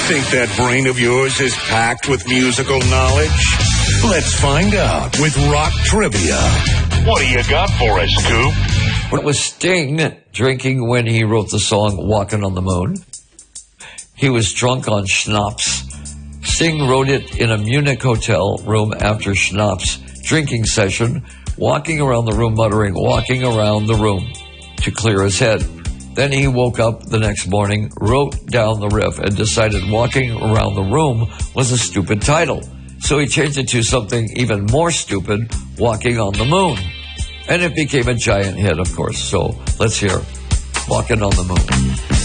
Think that brain of yours is packed with musical knowledge? Let's find out with Rock Trivia. What do you got for us, Scoop? What was Sting drinking when he wrote the song Walking on the Moon? He was drunk on schnapps. Sting wrote it in a Munich hotel room after schnapps drinking session, walking around the room muttering, walking around the room to clear his head. Then he woke up the next morning, wrote down the riff, and decided walking around the room was a stupid title. So he changed it to something even more stupid, Walking on the Moon. And it became a giant hit, of course. So let's hear Walking on the Moon.